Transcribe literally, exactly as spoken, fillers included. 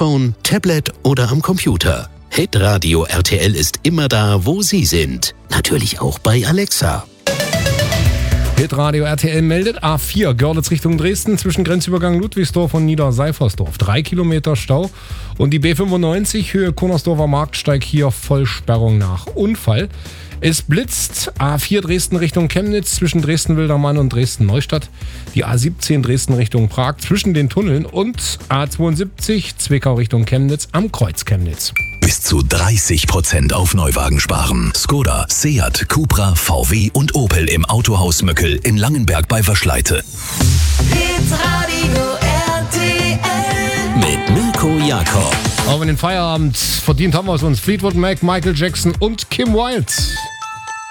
Smartphone, Tablet oder am Computer. Hitradio R T L ist immer da, wo Sie sind. Natürlich auch bei Alexa. Hitradio R T L meldet A vier, Görlitz Richtung Dresden, zwischen Grenzübergang Ludwigsdorf und Niederseifersdorf. Drei Kilometer Stau. Und die B fünfundneunzig, Höhe Konnersdorfer Marktsteig, hier Vollsperrung nach Unfall. Es blitzt. A vier Dresden Richtung Chemnitz, zwischen Dresden-Wildermann und Dresden-Neustadt. Die A siebzehn Dresden Richtung Prag, zwischen den Tunneln. Und A zweiundsiebzig Zwickau Richtung Chemnitz, am Kreuz Chemnitz. Bis zu dreißig Prozent auf Neuwagen sparen. Skoda, Seat, Cupra, V W und Opel im Autohaus Möckel in Langenberg bei Waschleite. Hitradio R T L Mit Mirko Jakob. Auch in den Feierabend verdient haben wir es uns. Fleetwood Mac, Michael Jackson und Kim Wilde.